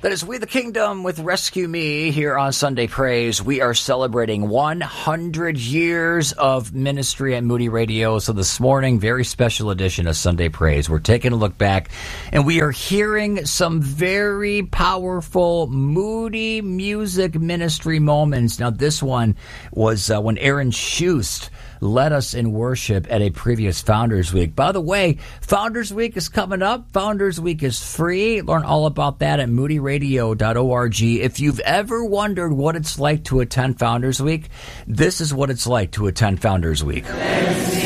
That is We the Kingdom with Rescue Me here on Sunday Praise. We are celebrating 100 years of ministry at Moody Radio. So this morning, very special edition of Sunday Praise. We're taking a look back, and we are hearing some very powerful Moody music ministry moments. Now, this one was when Aaron Schust led us in worship at a previous Founders Week. By the way, Founders Week is coming up. Founders Week is free. Learn all about that at moodyradio.org. If you've ever wondered what it's like to attend Founders Week, this is what it's like to attend Founders Week.